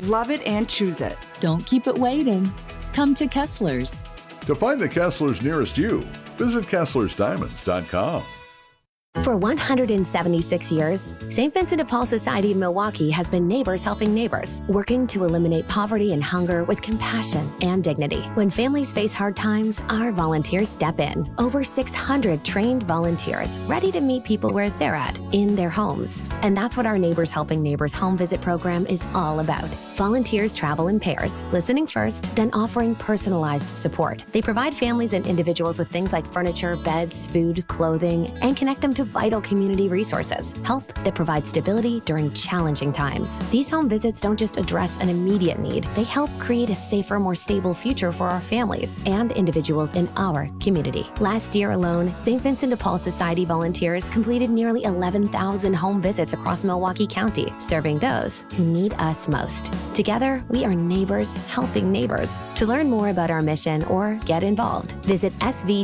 Love it and choose it. Don't keep it waiting. Come to Kessler's. To find the Kesslers nearest you, visit KesslersDiamonds.com. For 176 years, St. Vincent de Paul Society of Milwaukee has been neighbors helping neighbors, working to eliminate poverty and hunger with compassion and dignity. When families face hard times, our volunteers step in. Over 600 trained volunteers ready to meet people where they're at, in their homes. And that's what our Neighbors Helping Neighbors home visit program is all about. Volunteers travel in pairs, listening first, then offering personalized support. They provide families and individuals with things like furniture, beds, food, clothing, and connect them to vital community resources, help that provides stability during challenging times. These home visits don't just address an immediate need, they help create a safer, more stable future for our families and individuals in our community. Last year alone, St. Vincent de Paul Society volunteers completed nearly 11,000 home visits across Milwaukee County, serving those who need us most. Together, we are neighbors helping neighbors. To learn more about our mission or get involved, visit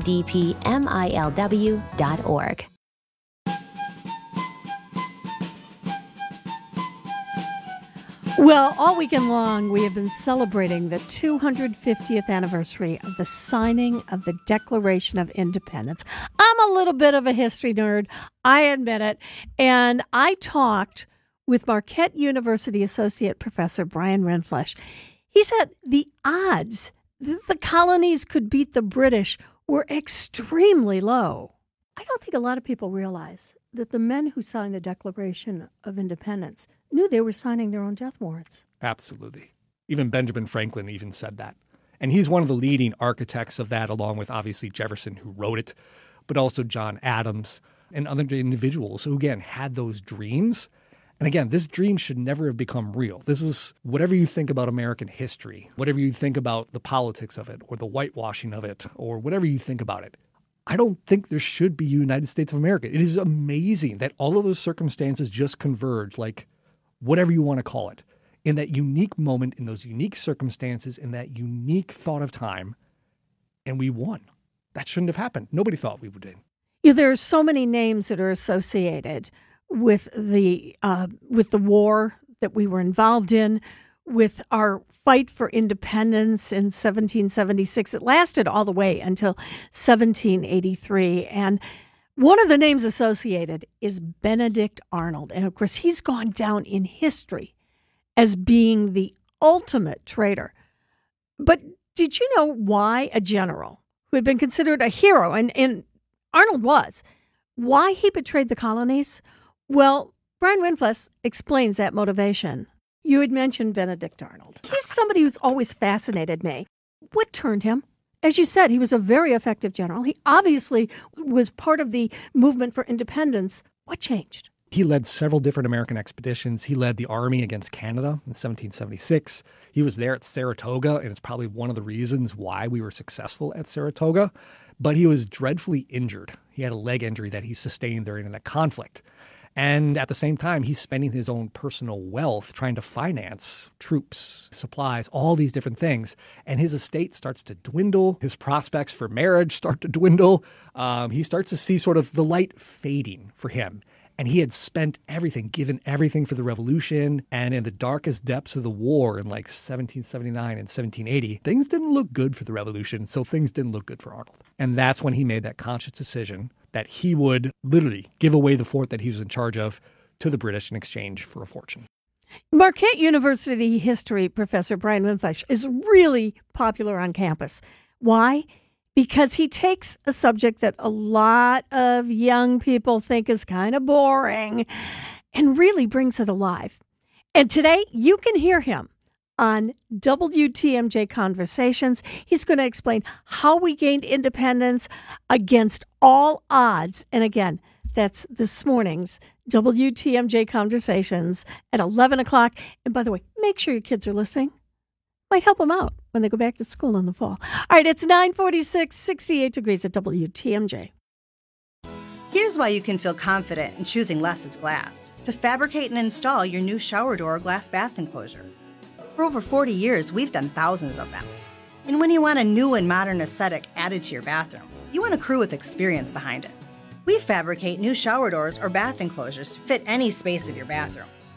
svdpmilw.org. Well, all weekend long, we have been celebrating the 250th anniversary of the signing of the Declaration of Independence. I'm a little bit of a history nerd, I admit it, and I talked with Marquette University Associate Professor Brian Rindfleisch. He said the odds that the colonies could beat the British were extremely low. I don't think a lot of people realize that the men who signed the Declaration of Independence knew they were signing their own death warrants. Absolutely. Even Benjamin Franklin even said that. And he's one of the leading architects of that, along with obviously Jefferson, who wrote it, but also John Adams and other individuals who, again, had those dreams. And again, this dream should never have become real. This is whatever you think about American history, whatever you think about the politics of it or the whitewashing of it or whatever you think about it. I don't think there should be a United States of America. It is amazing that all of those circumstances just converge, like whatever you want to call it, in that unique moment, in those unique circumstances, in that unique thought of time, and we won. That shouldn't have happened. Nobody thought we would. Yeah, there are so many names that are associated with the war that we were involved in, with our fight for independence in 1776. It lasted all the way until 1783. And one of the names associated is Benedict Arnold. And of course, he's gone down in history as being the ultimate traitor. But did you know why a general who had been considered a hero, and Arnold was, why he betrayed the colonies? Well, Brian Rindfleisch explains that motivation. You had mentioned Benedict Arnold. He's somebody who's always fascinated me. What turned him? As you said, he was a very effective general. He obviously was part of the movement for independence. What changed? He led several different American expeditions. He led the army against Canada in 1776. He was there at Saratoga, and it's probably one of the reasons why we were successful at Saratoga. But he was dreadfully injured. He had a leg injury that he sustained during that conflict. And at the same time, he's spending his own personal wealth trying to finance troops, supplies, all these different things. And his estate starts to dwindle. His prospects for marriage start to dwindle. He starts to see sort of the light fading for him. And he had spent everything, given everything for the revolution. And in the darkest depths of the war in like 1779 and 1780, things didn't look good for the revolution. So things didn't look good for Arnold. And that's when he made that conscious decision that he would literally give away the fort that he was in charge of to the British in exchange for a fortune. Marquette University history professor Brian Rindfleisch is really popular on campus. Why? Because he takes a subject that a lot of young people think is kind of boring and really brings it alive. And today you can hear him on WTMJ Conversations. He's going to explain how we gained independence against all odds. And again, that's this morning's WTMJ Conversations at 11 o'clock. And by the way, make sure your kids are listening. Might help them out when they go back to school in the fall. All right, it's 9:46, 68 degrees at WTMJ. Here's why you can feel confident in choosing Less's Glass to fabricate and install your new shower door or glass bath enclosure. For over 40 years, we've done thousands of them. And when you want a new and modern aesthetic added to your bathroom, you want a crew with experience behind it. We fabricate new shower doors or bath enclosures to fit any space of your bathroom.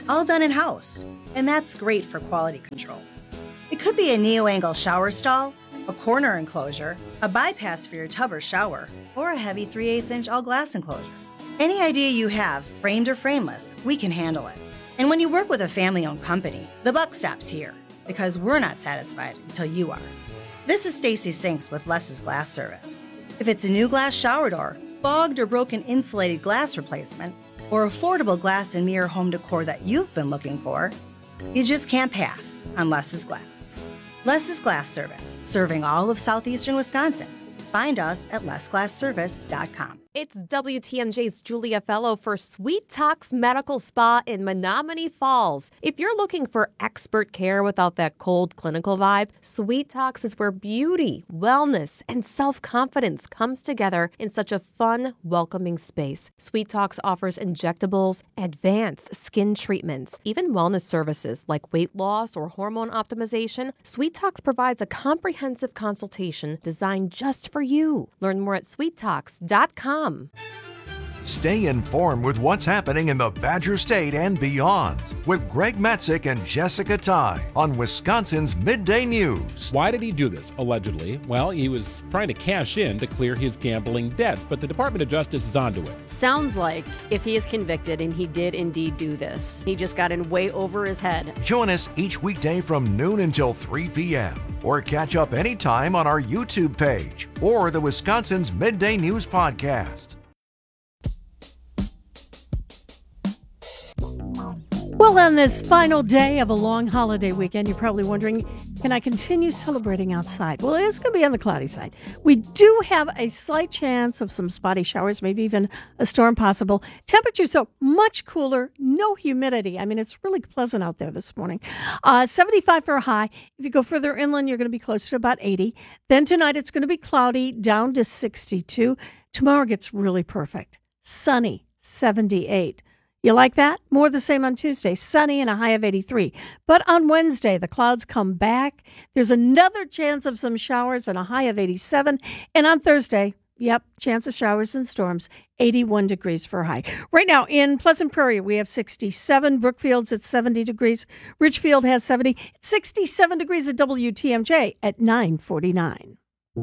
all done in-house, and that's great for quality control. It could be a neo-angle shower stall, a corner enclosure, a bypass for your tub or shower, or a heavy 3/8-inch all-glass enclosure. Any idea you have, framed or frameless, we can handle it. And when you work with a family-owned company, the buck stops here, because we're not satisfied until you are. This is Stacy Sinks with Less's Glass Service. If it's a new glass shower door, fogged or broken insulated glass replacement, or affordable glass and mirror home decor that you've been looking for, you just can't pass on Less's Glass. Less's Glass Service, serving all of southeastern Wisconsin. Find us at lessglassservice.com. It's WTMJ's Julia Fellow for Sweet Talks Medical Spa in Menominee Falls. If you're looking for expert care without that cold clinical vibe, Sweet Talks is where beauty, wellness, and self-confidence comes together in such a fun, welcoming space. Sweet Talks offers injectables, advanced skin treatments, even wellness services like weight loss or hormone optimization. Sweet Talks provides a comprehensive consultation designed just for you. Learn more at sweettalks.com. Stay informed with what's happening in the Badger State and beyond with Greg Matzik and Jessica Ty on Wisconsin's Midday News. Why did he do this, allegedly? Well, he was trying to cash in to clear his gambling debt, but the Department of Justice is onto it. Sounds like if he is convicted and he did indeed do this, he just got in way over his head. Join us each weekday from noon until 3 p.m. or catch up anytime on our YouTube page or the Wisconsin's Midday News podcast. Well, on this final day of a long holiday weekend, you're probably wondering, can I continue celebrating outside? Well, it is going to be on the cloudy side. We do have a slight chance of some spotty showers, maybe even a storm possible. Temperatures are much cooler, no humidity. I mean, it's really pleasant out there this morning. 75 for a high. If you go further inland, you're going to be closer to about 80. Then tonight, it's going to be cloudy, down to 62. Tomorrow gets really perfect. Sunny, 78. You like that? More the same on Tuesday, sunny and a high of 83. But on Wednesday, the clouds come back. There's another chance of some showers and a high of 87. And on Thursday, chance of showers and storms, 81 degrees for a high. Right now in Pleasant Prairie, we have 67. Brookfield's at 70 degrees. Richfield has 70. It's 67 degrees at WTMJ at 9:49.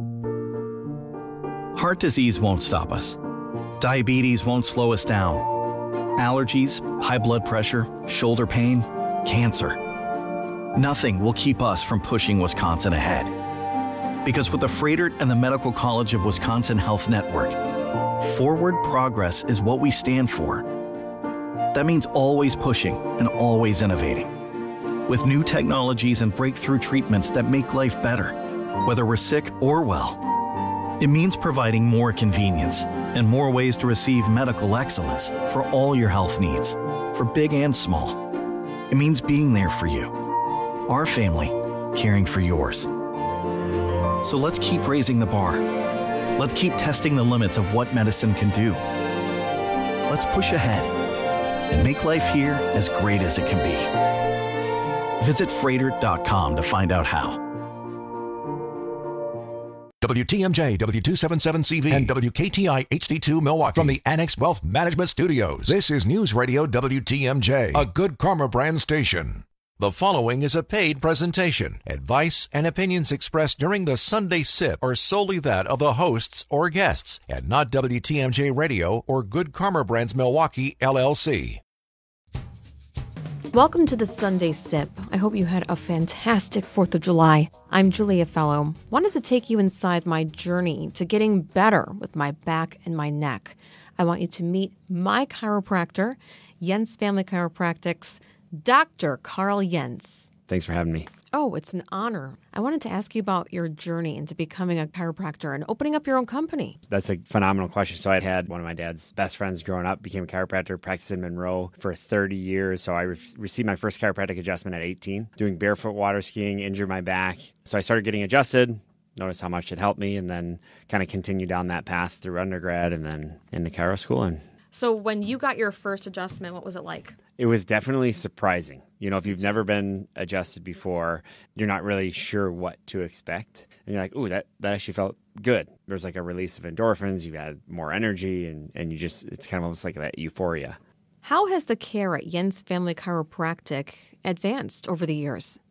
Heart disease won't stop us. Diabetes won't slow us down. Allergies, high blood pressure, shoulder pain, cancer. Nothing will keep us from pushing Wisconsin ahead. Because with the Froedtert and the Medical College of Wisconsin Health Network, forward progress is what we stand for. That means always pushing and always innovating. With new technologies and breakthrough treatments that make life better, whether we're sick or well. It means providing more convenience and more ways to receive medical excellence for all your health needs, for big and small. It means being there for you, our family, caring for yours. So let's keep raising the bar. Let's keep testing the limits of what medicine can do. Let's push ahead and make life here as great as it can be. Visit Froedtert.com to find out how. WTMJ, W277CV, and WKTI HD2 Milwaukee from the Annex Wealth Management Studios. This is News Radio WTMJ, a Good Karma brand station. The following is a paid presentation. Advice and opinions expressed during the Sunday Sip are solely that of the hosts or guests, and not WTMJ Radio or Good Karma Brands Milwaukee, LLC. Welcome to the Sunday Sip. I hope you had a fantastic 4th of July. I'm Julia Fellow. Wanted to take you inside my journey to getting better with my back and my neck. I want you to meet my chiropractor, Jens Family Chiropractic's Dr. Carl Jens. Thanks for having me. Oh, it's an honor. I wanted to ask you about your journey into becoming a chiropractor and opening up your own company. That's a phenomenal question. So I had one of my dad's best friends growing up, became a chiropractor, practiced in Monroe for 30 years. So I received my first chiropractic adjustment at 18, doing barefoot water skiing, injured my back. So I started getting adjusted, noticed how much it helped me, and then kind of continued down that path through undergrad and then into chiro school. And so when you got your first adjustment, what was it like? it was definitely surprising. You know, if you've never been adjusted before, you're not really sure what to expect. And you're like, ooh, that actually felt good. There's like a release of endorphins. You've had more energy and you just, it's kind of almost like that euphoria. How has the care at Jens Family Chiropractic advanced over the years?